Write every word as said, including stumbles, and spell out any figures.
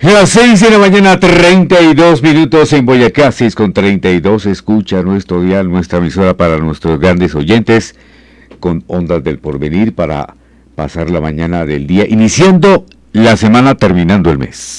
Las seis de la mañana, treinta y dos minutos en Boyacá, seis con treinta y dos. Escucha nuestro dial, nuestra emisora para nuestros grandes oyentes, con Ondas del Porvenir para pasar la mañana del día, iniciando la semana, terminando el mes.